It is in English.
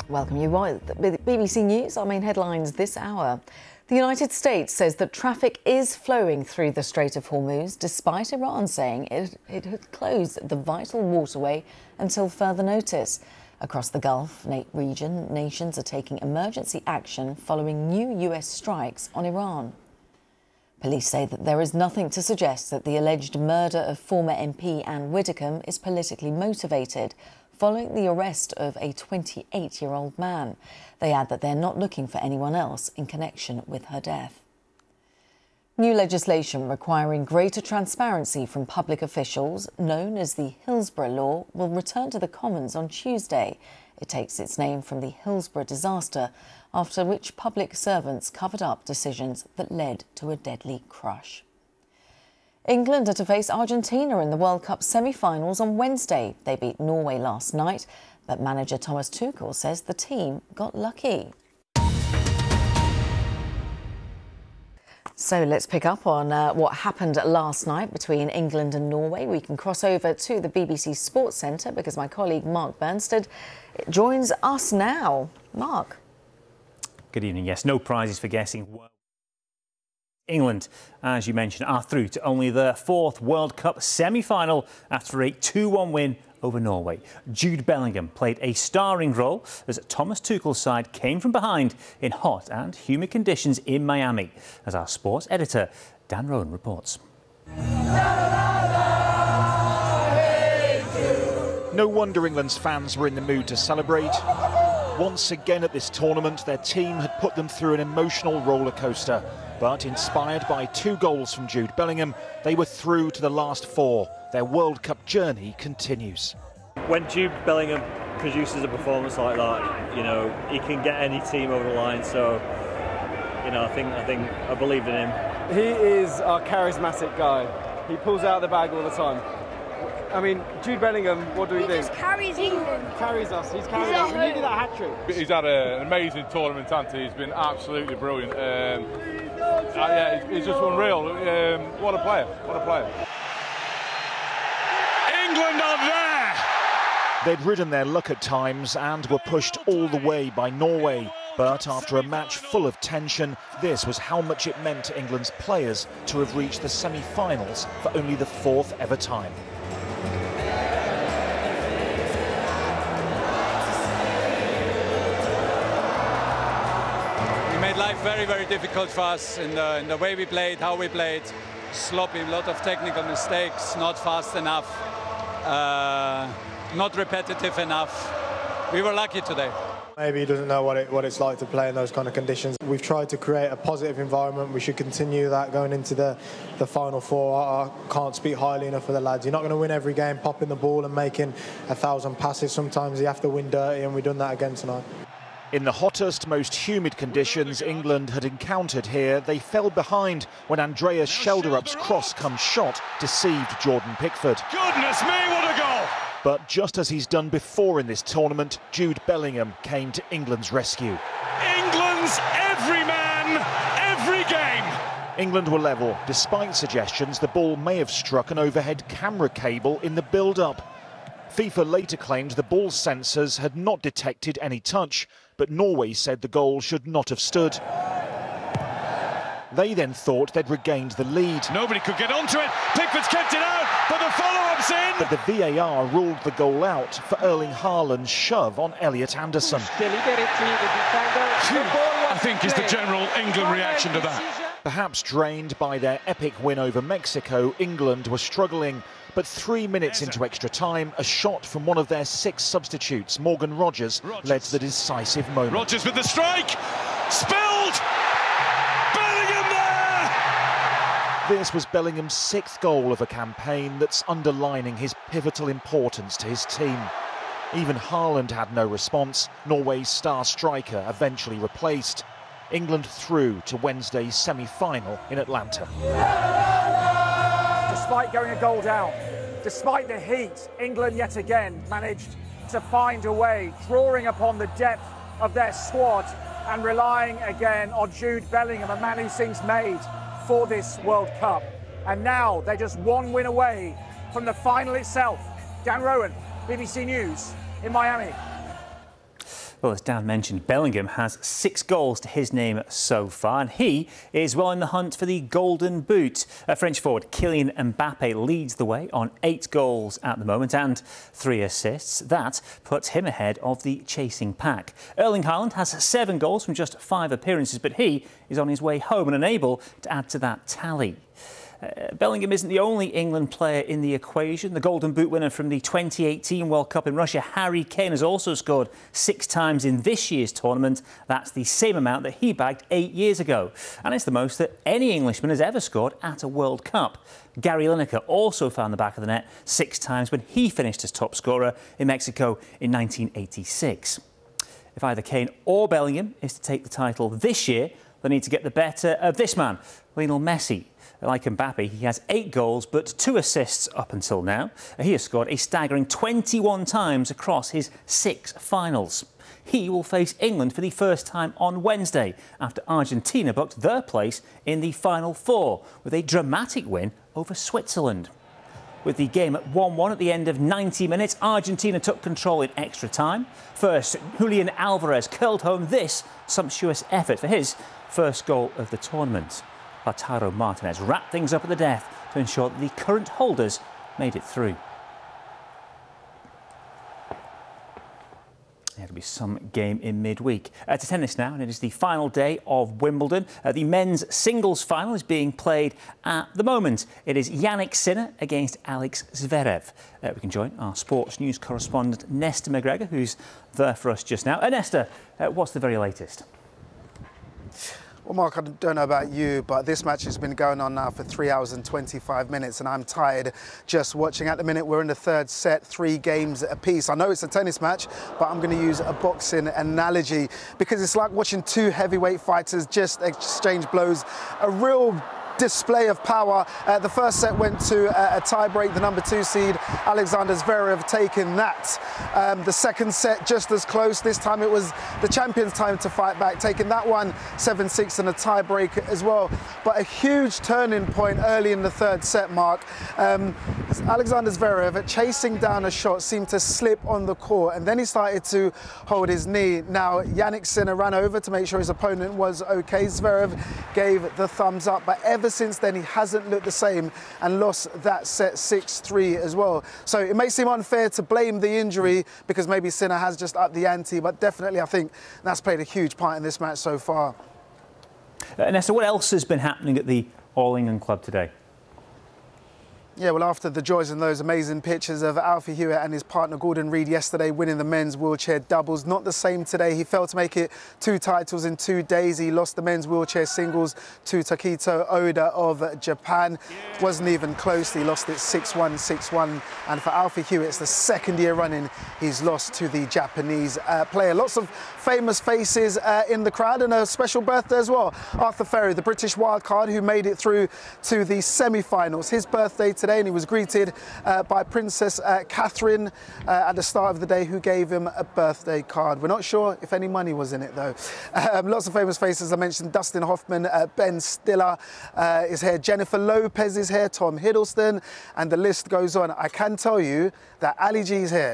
Welcome you all. BBC News, our main headlines this hour. The United States says that traffic is flowing through the Strait of Hormuz, despite Iran saying it had closed the vital waterway until further notice. Across the Gulf region, nations are taking emergency action following new US strikes on Iran. Police say that there is nothing to suggest that the alleged murder of former MP Anne Widdecombe is politically motivated, following the arrest of a 28-year-old man. They add that they're not looking for anyone else in connection with her death. New legislation requiring greater transparency from public officials, known as the Hillsborough Law, will return to the Commons on Tuesday. It takes its name from the Hillsborough disaster, after which public servants covered up decisions that led to a deadly crush. England are to face Argentina in the World Cup semi-finals on Wednesday. They beat Norway last night, but manager Thomas Tuchel says the team got lucky. So let's pick up on what happened last night between England and Norway. We can cross over to the BBC Sports Centre because my colleague Mark Bernstead joins us now. Mark. Good evening. Yes, no prizes for guessing. England, as you mentioned, are through to only their fourth World Cup semi-final after a 2-1 win over Norway. Jude Bellingham played a starring role as Thomas Tuchel's side came from behind in hot and humid conditions in Miami, as our sports editor Dan Rowan reports. No wonder England's fans were in the mood to celebrate. Once again at this tournament, their team had put them through an emotional roller coaster. But inspired by 2 goals from Jude Bellingham, they were through to the last 4. Their World Cup journey continues. When Jude Bellingham produces a performance like that, you know, he can get any team over the line. So, you know, I believe in him. He is our charismatic guy. He pulls out the bag all the time. I mean, Jude Bellingham, what do we do? He just carries England. Carries us. He's carried us. We needed that hat-trick. He's had an amazing tournament, hasn't he? He's been absolutely brilliant. Yeah, he's just unreal. What a player. What a player. England are there! They'd ridden their luck at times and were pushed all the way by Norway. But after a match full of tension, this was how much it meant to England's players to have reached the semi-finals for only the 4th ever time. We made life very, very difficult for us in the way we played, how we played. Sloppy, a lot of technical mistakes, not fast enough, not repetitive enough. We were lucky today. Maybe he doesn't know what it's like to play in those kind of conditions. We've tried to create a positive environment. We should continue that going into the Final Four. I can't speak highly enough for the lads. You're not going to win every game popping the ball and making 1,000 passes. Sometimes you have to win dirty, and we've done that again tonight. In the hottest, most humid conditions England had encountered here, they fell behind when Andreas Schelderup's cross-come shot deceived Jordan Pickford. Goodness me, what a goal! But just as he's done before in this tournament, Jude Bellingham came to England's rescue. England's every man, every game! England were level, despite suggestions the ball may have struck an overhead camera cable in the build-up. FIFA later claimed the ball's sensors had not detected any touch, but Norway said the goal should not have stood. They then thought they'd regained the lead. Nobody could get onto it. Pickford's kept it out, but the follow-up's in. But the VAR ruled the goal out for Erling Haaland's shove on Elliot Anderson. I think is the general England reaction to that. Perhaps drained by their epic win over Mexico, England were struggling. But 3 minutes into extra time, a shot from one of their 6 substitutes, Morgan Rogers, led to the decisive moment. Rogers with the strike! Spilled! Bellingham there! This was Bellingham's 6th goal of a campaign that's underlining his pivotal importance to his team. Even Haaland had no response. Norway's star striker eventually replaced. England through to Wednesday's semi-final in Atlanta. Despite going a goal down, despite the heat, England yet again managed to find a way, drawing upon the depth of their squad and relying again on Jude Bellingham, a man who seems made for this World Cup. And now they're just one win away from the final itself. Dan Rowan, BBC News in Miami. Well, as Dan mentioned, Bellingham has 6 goals to his name so far, and he is well in the hunt for the Golden Boot. French forward Kylian Mbappe leads the way on 8 goals at the moment and 3 assists. That puts him ahead of the chasing pack. Erling Haaland has 7 goals from just 5 appearances, but he is on his way home and unable to add to that tally. Bellingham isn't the only England player in the equation. The Golden Boot winner from the 2018 World Cup in Russia, Harry Kane, has also scored 6 times in this year's tournament. That's the same amount that he bagged 8 years ago. And it's the most that any Englishman has ever scored at a World Cup. Gary Lineker also found the back of the net 6 times when he finished as top scorer in Mexico in 1986. If either Kane or Bellingham is to take the title this year, they need to get the better of this man, Lionel Messi. Like Mbappe, he has 8 goals but 2 assists up until now. He has scored a staggering 21 times across his 6 finals. He will face England for the first time on Wednesday after Argentina booked their place in the Final Four with a dramatic win over Switzerland. With the game at 1-1 at the end of 90 minutes, Argentina took control in extra time. First, Julian Alvarez curled home this sumptuous effort for his first goal of the tournament. Lautaro Martinez wrapped things up at the death to ensure that the current holders made it through. There'll be some game in midweek. To tennis now, and it is the final day of Wimbledon. The men's singles final is being played at the moment. It is Jannik Sinner against Alex Zverev. We can join our sports news correspondent Nesta McGregor, who's there for us just now. Nesta, what's the very latest? Well, Mark, I don't know about you, but this match has been going on now for 3 hours and 25 minutes, and I'm tired just watching. At the minute, we're in the 3rd set, 3 games apiece. I know it's a tennis match, but I'm going to use a boxing analogy because it's like watching 2 heavyweight fighters just exchange blows. A real display of power. The first set went to a tie-break, the number 2 seed Alexander Zverev taking that. The second set just as close. This time it was the champion's time to fight back, taking that one 7-6 and a tie-break as well. But a huge turning point early in the 3rd set, Mark. Alexander Zverev, chasing down a shot, seemed to slip on the court, and then he started to hold his knee. Now Jannik Sinner ran over to make sure his opponent was okay. Zverev gave the thumbs up, but ever since then he hasn't looked the same and lost that set 6-3 as well. So it may seem unfair to blame the injury because maybe Sinner has just upped the ante, but definitely I think that's played a huge part in this match so far. Nesta, what else has been happening at the All England Club today? Yeah, well, after the joys and those amazing pictures of Alfie Hewitt and his partner Gordon Reid yesterday winning the men's wheelchair doubles, not the same today. He failed to make it 2 titles in 2 days. He lost the men's wheelchair singles to Takito Oda of Japan. Wasn't even close. He lost it 6-1, 6-1. And for Alfie Hewitt, it's the 2nd year running he's lost to the Japanese player. Lots of famous faces in the crowd, and a special birthday as well. Arthur Ferry, the British wildcard who made it through to the semi-finals. His birthday today, and he was greeted by Princess Catherine at the start of the day, who gave him a birthday card. We're not sure if any money was in it though. Lots of famous faces I mentioned: Dustin Hoffman, Ben Stiller is here, Jennifer Lopez is here, Tom Hiddleston, and the list goes on. I can tell you that Ali G is here.